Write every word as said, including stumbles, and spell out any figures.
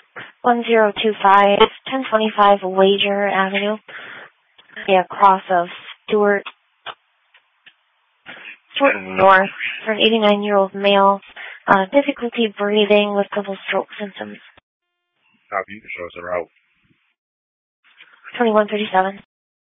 one zero two five, ten twenty-five Wager Avenue. Yeah, cross of Stewart. Stewart North for an eighty-nine-year-old male. Uh, difficulty breathing with couple stroke symptoms. Copy. You can show us a route. twenty-one thirty-seven.